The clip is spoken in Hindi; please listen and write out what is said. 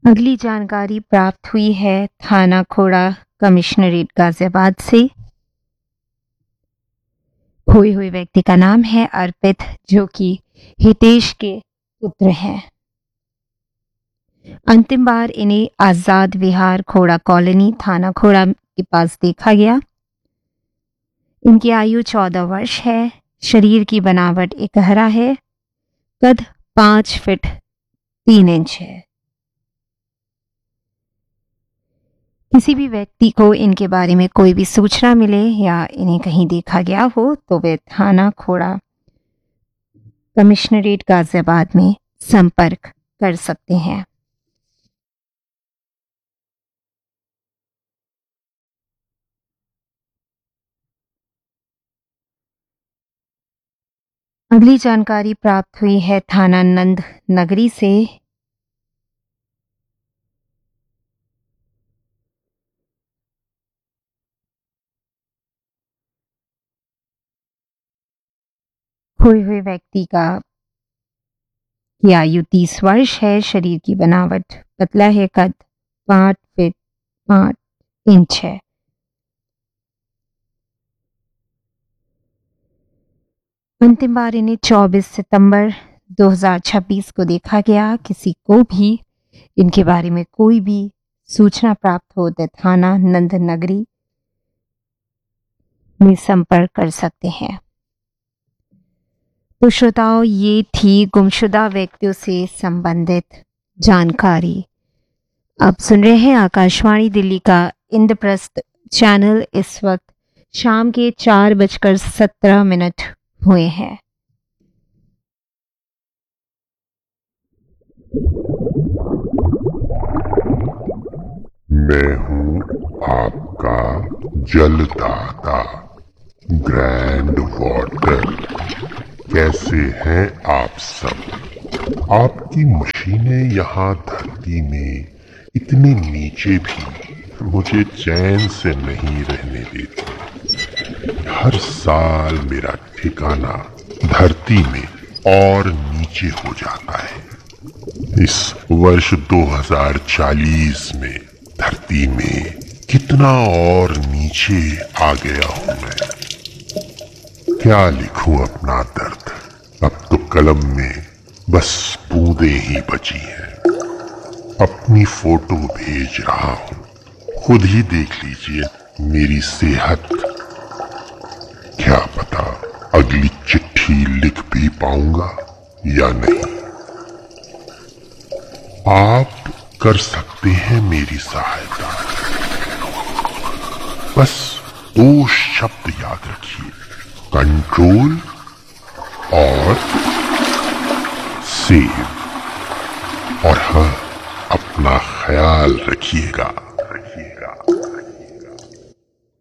अगली जानकारी प्राप्त हुई है थाना खोड़ा कमिश्नरेट गाजियाबाद से। खोए हुए व्यक्ति का नाम है अर्पित, जो कि हितेश के पुत्र हैं। अंतिम बार इन्हें आजाद विहार खोड़ा कॉलोनी थाना खोड़ा के पास देखा गया। इनकी आयु 14 वर्ष है। शरीर की बनावट एकहरा है। कद 5 फीट 3 इंच है। किसी भी व्यक्ति को इनके बारे में कोई भी सूचना मिले या इन्हें कहीं देखा गया हो तो वे थाना खोड़ा कमिश्नरेट गाजियाबाद में संपर्क कर सकते हैं। अगली जानकारी प्राप्त हुई है थाना नंद नगरी से। खोए हुए व्यक्ति की आयु 30 वर्ष है। शरीर की बनावट पतला है। कद 5 फीट 5 इंच है। अंतिम बार इन्हें 24 सितंबर 2026 को देखा गया। किसी को भी इनके बारे में कोई भी सूचना प्राप्त हो तो थाना नंद नगरी में संपर्क कर सकते हैं। तो श्रोताओं, ये थी गुमशुदा व्यक्तियों से संबंधित जानकारी। आप सुन रहे हैं आकाशवाणी दिल्ली का इंद्रप्रस्थ चैनल। इस वक्त शाम के 4:17 हुए हैं। मैं हूँ आपका जलदाता ग्रैंड वाटर। कैसे हैं आप सब? आपकी मशीनें यहाँ धरती में इतने नीचे भी मुझे चैन से नहीं रहने देती। हर साल मेरा ठिकाना धरती में और नीचे हो जाता है। इस वर्ष 2040 में धरती में कितना और नीचे आ गया हूं मैं। क्या लिखूं अपना दर्द? अब तो कलम में बस बूंदे ही बची हैं। अपनी फोटो भेज रहा हूं, खुद ही देख लीजिए मेरी सेहत। क्या पता अगली चिट्ठी लिख भी पाऊंगा या नहीं। आप कर सकते हैं मेरी सहायता। बस 2 शब्द याद रखिए, कंट्रोल और सेव। और हाँ, अपना ख्याल रखिएगा।